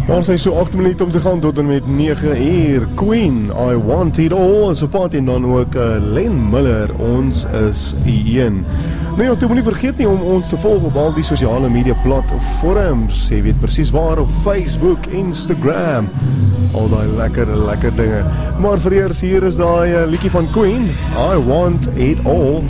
Ons is so 8 minute om te gaan tot en met 9 uur. Queen, I Want It All. En so paat en dan ook Len Miller, ons is een. Nou ja, toe moet nie vergeet nie om ons te volg op al die sosiale media platforms. Jy weet presies waar, op Facebook, Instagram. Al die lekker dinge. Maar vir eers, hier is daai liedjie van Queen, I Want It All.